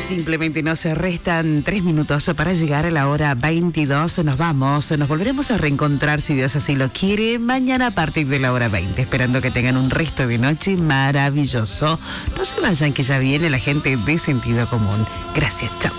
Simplemente nos restan 3 minutos para llegar a la hora 22. Nos vamos, nos volveremos a reencontrar si Dios así lo quiere mañana a partir de la hora 20, esperando que tengan un resto de noche maravilloso. No se vayan, que ya viene la gente de Sentido Común. Gracias, chao.